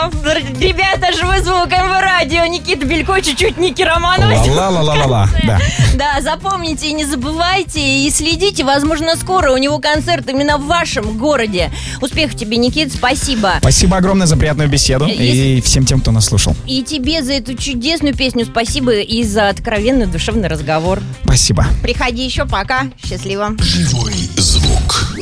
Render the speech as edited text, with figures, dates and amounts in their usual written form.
Ребята, живой звук, МВ Радио, Никита Белько, чуть-чуть Ники Романов. Ла-ла-ла-ла-ла, да. Да, запомните и не забывайте, и следите, возможно, скоро у него концерт именно в вашем городе. Успехов тебе, Никит, спасибо. Спасибо огромное за приятную беседу и всем тем, кто нас слушал. И тебе за эту чудесную песню спасибо и за откровенный душевный разговор. Спасибо. Приходи еще, пока, счастливо. Живой звук.